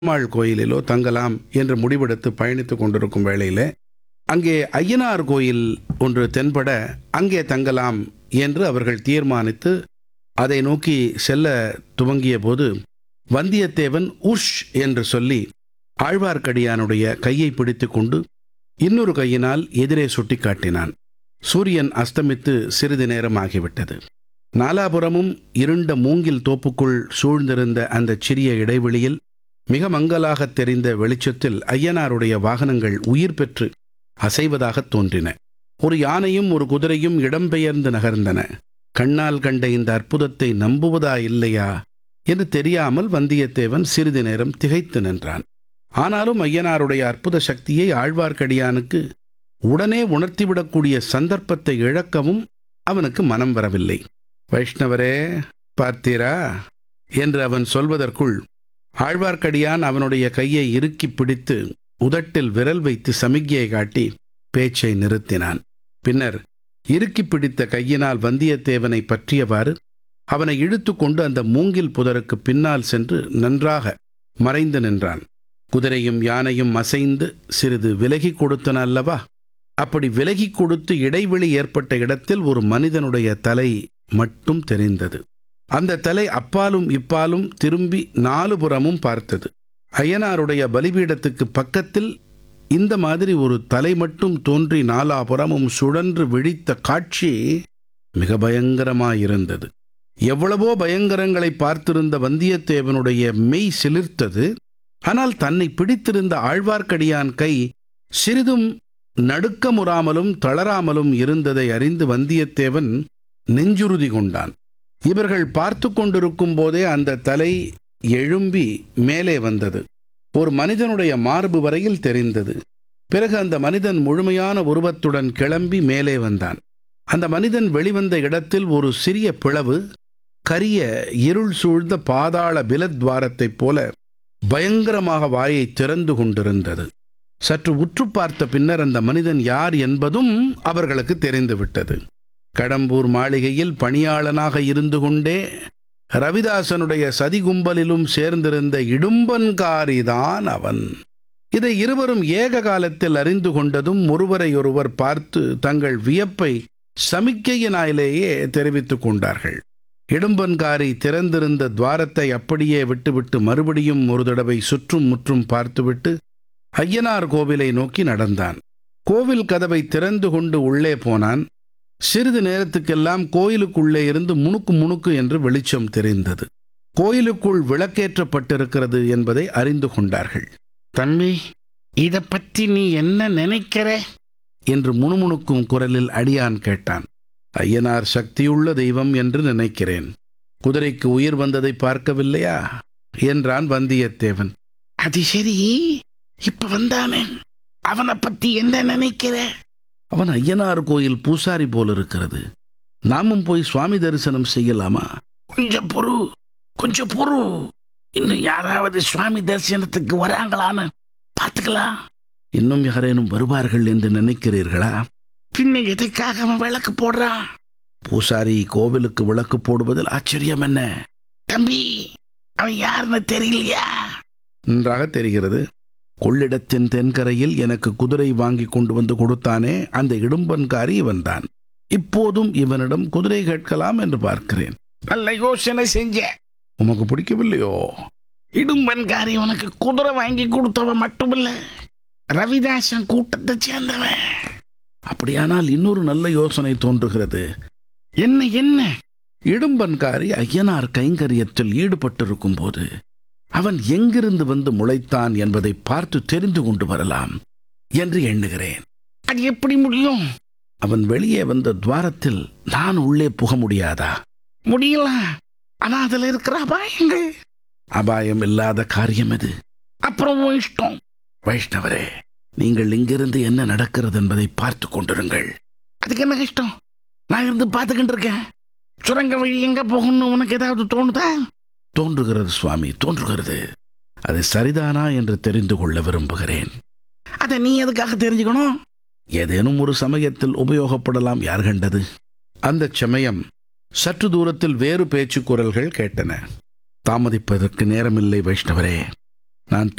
பெருமாள் கோயிலிலோ தங்கலாம் என்று முடிவெடுத்து பயணித்துக் கொண்டிருக்கும் வேளையிலே அங்கே ஐயனார் கோயில் ஒன்று தென்பட அங்கே தங்கலாம் என்று அவர்கள் தீர்மானித்து அதை நோக்கி செல்ல துவங்கிய போது வந்தியத்தேவன் உஷ் என்று சொல்லி ஆழ்வார்க்கடியானுடைய கையை பிடித்துக்கொண்டு இன்னொரு கையினால் எதிரே சுட்டிக்காட்டினான். சூரியன் அஸ்தமித்து சிறிது நேரம் ஆகிவிட்டது. நாலாபுரமும் இருண்ட மூங்கில் தோப்புக்குள் சூழ்ந்திருந்த அந்த சிறிய இடைவெளியில் மிக மங்கலாகத் தெரிந்த வெளிச்சத்தில் ஐயனாருடைய வாகனங்கள் உயிர் பெற்று அசைவதாகத் தோன்றின. ஒரு யானையும் ஒரு குதிரையும் இடம்பெயர்ந்து நகர்ந்தன. கண்ணால் கண்ட இந்த அற்புதத்தை நம்புவதா இல்லையா என்று தெரியாமல் வந்தியத்தேவன் சிறிது நேரம் திகைத்து நின்றான். ஆனாலும் ஐயனாருடைய அற்புத சக்தியை ஆழ்வார்க்கடியானுக்கு உடனே உணர்த்திவிடக்கூடிய சந்தர்ப்பத்தை இழக்கவும் அவனுக்கு மனம் வரவில்லை. வைஷ்ணவரே, பார்த்தீரா என்று அவன் சொல்வதற்குள் ஆழ்வார்க்கடியான் அவனுடைய கையை இறுக்கி பிடித்து உதட்டில் விரல் வைத்து சமிக்ஞையை காட்டி பேச்சை நிறுத்தினான். பின்னர் இறுக்கி பிடித்த கையினால் வந்தியத்தேவனை பற்றியவாறு அவனை இழுத்து கொண்டு அந்த மூங்கில் புதருக்கு பின்னால் சென்று நன்றாக மறைந்து நின்றான். குதிரையும் யானையும் அசைந்து சிறிது விலகி கொடுத்தன அல்லவா? அப்படி விலகி கொடுத்து இடைவெளி ஏற்பட்ட இடத்தில் ஒரு மனிதனுடைய தலை மட்டும் தெரிந்தது. அந்த தலை அப்பாலும் இப்பாலும் திரும்பி நாலுபுறமும் பார்த்தது. ஐயனாருடைய பலிபீடத்துக்கு பக்கத்தில் இந்த மாதிரி ஒரு தலை மட்டும் தோன்றி நாலாபுறமும் சுழன்று விழித்த காட்சி மிக பயங்கரமாயிருந்தது. எவ்வளவோ பயங்கரங்களை பார்த்திருந்த வந்தியத்தேவனுடைய மெய் சிலிர்த்தது. ஆனால் தன்னை பிடித்திருந்த ஆழ்வார்க்கடியான் கை சிறிதும் நடுக்கமுறாமலும் தளராமலும் இருந்ததை அறிந்து வந்தியத்தேவன் நெஞ்சுறுதி கொண்டான். இவர்கள் பார்த்து கொண்டிருக்கும் போதே அந்த தலை எழும்பி மேலே வந்தது. ஒரு மனிதனுடைய மார்பு வரையில் தெரிந்தது. பிறகு அந்த மனிதன் முழுமையான உருவத்துடன் கிளம்பி மேலே வந்தான். அந்த மனிதன் வெளிவந்த இடத்தில் ஒரு சிறிய பிளவு கரிய இருள் சூழ்ந்த பாதாள பிலத்வாரத்தைப் போல பயங்கரமாக வாயை திறந்து கொண்டிருந்தது. சற்று உற்று பார்த்த பின்னர் அந்த மனிதன் யார் என்பதும் அவர்களுக்கு தெரிந்துவிட்டது. கடம்பூர் மாளிகையில் பணியாளனாக இருந்து கொண்டே ரவிதாசனுடைய சதி கும்பலிலும் சேர்ந்திருந்த இடும்பன்காரிதான் அவன். இதை இருவரும் ஏக காலத்தில் அறிந்து கொண்டதும் ஒருவரையொருவர் பார்த்து தங்கள் வியப்பை சமிக்கையினாலேயே தெரிவித்துக் கொண்டார்கள். இடும்பன்காரி திறந்திருந்த துவாரத்தை அப்படியே விட்டுவிட்டு மறுபடியும் ஒரு தடவை சுற்றும் முற்றும் பார்த்துவிட்டு ஐயனார் கோவிலை நோக்கி நடந்தான். கோவில் கதவை திறந்து கொண்டு உள்ளே போனான். சிறிது நேரத்துக்கெல்லாம் கோயிலுக்குள்ளே இருந்து முணுக்கு முணுக்கு என்று வெளிச்சம் தெரிந்தது. கோயிலுக்குள் விளக்கேற்றப்பட்டிருக்கிறது என்பதை அறிந்து கொண்டார்கள். தம்பி, இதை பற்றி நீ என்ன நினைக்கிற என்று முணுமுணுக்கும் குரலில் அடியான் கேட்டான். ஐயனார் சக்தியுள்ள தெய்வம் என்று நினைக்கிறேன். குதிரைக்கு உயிர் வந்ததை பார்க்கவில்லையா என்றான் வந்தியத்தேவன். அது சரி, இப்ப வந்தானே, அவனை பத்தி என்ன நினைக்கிற? அவன் ஐயனார் கோயில் பூசாரி போல் இருக்கிறது. நாமும் போய் சுவாமி தரிசனம் செய்யலாமா? கொஞ்சம் பொறு. இன்னும் யாராவது சுவாமி தரிசனத்துக்கு வராங்களான்னு பார்த்துக்கலாம். இன்னும் யாரேனும் வருவார்கள் என்று நினைக்கிறீர்களா? பின்ன எதுக்காக அவன் விளக்கு போடுறான்? பூசாரி கோவிலுக்கு விளக்கு போடுவதில் ஆச்சரியம் என்ன? தம்பி, அவன் யாருன்னு தெரியலையா? நன்றாக தெரிகிறது. கொள்ளிடத்தின் தென்கரையில் எனக்கு குதிரை வாங்கி கொண்டு வந்து கொடுத்தானே, அந்த இடும்பன்காரி இவன்தான். இப்போதும் இவனிடம் குதிரை கேட்கலாம் என்று பார்க்கிறேன். நல்ல யோசனை செஞ்ச. உமக்கு பிடிக்கவில்லையோ? இடும்பன்காரி உனக்கு குதிரை வாங்கி கொடுத்தவன் மட்டுமில்ல, ரவிதாசன் கூட்டத்தை சேர்ந்தவன். அப்படியானால் இன்னொரு நல்ல யோசனை தோன்றுகிறது. என்ன? இடும்பன்காரி ஐயனார் கைங்கரியத்தில் ஈடுபட்டிருக்கும் போது அவன் எங்கிருந்து வந்து முளைத்தான் என்பதை பார்த்து தெரிந்து கொண்டு வரலாம் என்று எண்ணுகிறேன். அது எப்படி முடியும்? அவன் வெளியே வந்த துவாரத்தில் நான் உள்ளே புக முடியாதா? முடியலாம். ஆனா அதுல இருக்கிற அபாயங்கள். அபாயம் இல்லாத காரியம் எது? அப்புறம் இஷ்டம். வைஷ்ணவரே, நீங்கள் இங்கிருந்து என்ன நடக்கிறது என்பதை பார்த்து கொண்டிருங்கள். அதுக்கு என்ன கஷ்டம்? நான் இருந்து பார்த்துக்கிட்டு இருக்கேன். சுரங்க வழி எங்க போகணும்னு உனக்கு ஏதாவது தோணுதா? தோன்றுகிறது சுவாமி, தோன்றுகிறது. அது சரிதானா என்று தெரிந்து கொள்ள விரும்புகிறேன். அதை நீ எதுக்காக தெரிஞ்சுக்கணும்? ஏதேனும் ஒரு சமயத்தில் உபயோகப்படலாம், யார் கண்டது? அந்த சமயம் சற்று தூரத்தில் வேறு பேச்சு குரல்கள் கேட்டன. தாமதிப்பதற்கு நேரமில்லை வைஷ்ணவரே. நான்